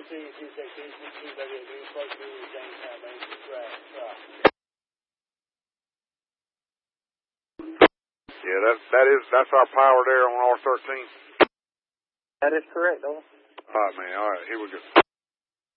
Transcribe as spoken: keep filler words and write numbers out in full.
three two six two six two W B four two Jamestown Main Street. Yeah, that that is that's our power there on R thirteen. That is correct, over. All right, man. All right, here we go.